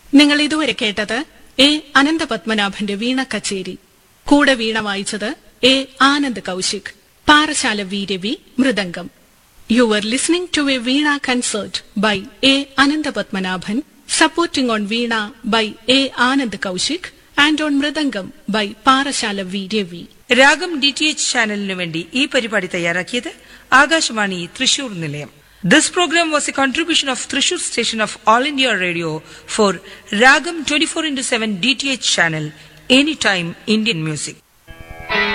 നിങ്ങൾ ഇതുവരെ കേട്ടത് എ അനന്തപത്മനാഭന്റെ വീണ കച്ചേരി. കൂടെ വീണ വായിച്ചത് A Anand Kaushik. Parassala V Ravi mridangam. You were listening to a Veena concert by A. Anantapatmanabhan, supporting on Veena by A. Anand Kaushik and on Mridangam by Parashala V. Devi. രാഗം DTH ചാനലിനു വേണ്ടി ഈ പരിപാടി തയ്യാറാക്കിയത് ആകാശവാണി തൃശൂർ നിലയം. This program was a contribution of Thrissur station of All India Radio for Ragam 24/7 DTH channel, anytime Indian music.